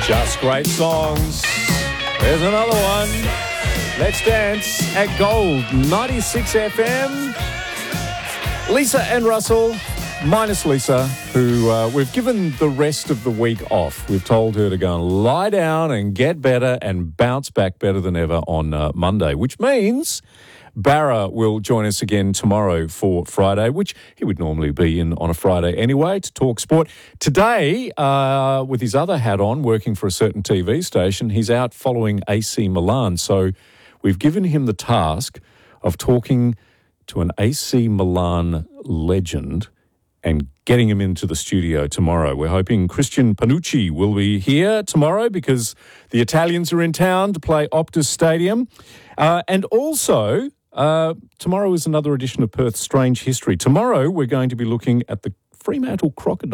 Just great songs. There's another one. Let's dance at Gold 96 FM. Lisa and Russell, minus Lisa, who we've given the rest of the week off. We've told her to go and lie down and get better and bounce back better than ever on Monday, which means Barra will join us again tomorrow for Friday, which he would normally be in on a Friday anyway, to talk sport. Today, with his other hat on, working for a certain TV station, he's out following AC Milan. So we've given him the task of talking to an AC Milan legend and getting him into the studio tomorrow. We're hoping Christian Panucci will be here tomorrow because the Italians are in town to play Optus Stadium. And also, tomorrow is another edition of Perth's Strange History. Tomorrow, we're going to be looking at the Fremantle Crocodile.